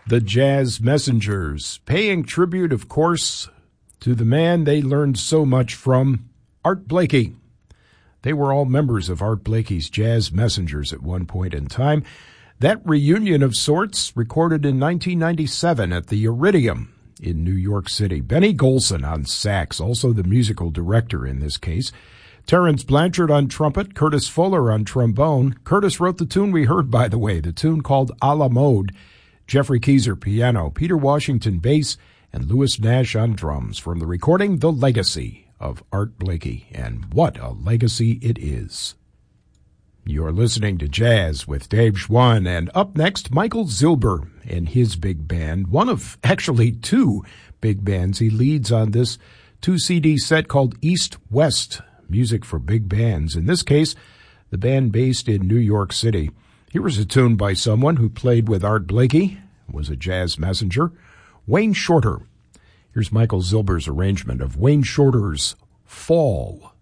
The Jazz Messengers, paying tribute, of course, to the man they learned so much from, Art Blakey. They were all members of Art Blakey's Jazz Messengers at one point in time. That reunion of sorts recorded in 1997 at the Iridium in New York City. Benny Golson on sax, also the musical director in this case. Terrence Blanchard on trumpet, Curtis Fuller on trombone. Curtis wrote the tune we heard, by the way, the tune called A la Mode. Jeffrey Keyser piano, Peter Washington bass, and Louis Nash on drums from the recording The Legacy of Art Blakey. And what a legacy it is. You're listening to Jazz with Dave Schwann, and up next, Michael Zilber and his big band, one of actually two big bands he leads on this 2-CD set called East West, music for big bands. In this case, the band based in New York City. Here was a tune by someone who played with Art Blakey, was a jazz messenger, Wayne Shorter. Here's Michael Zilber's arrangement of Wayne Shorter's Fall.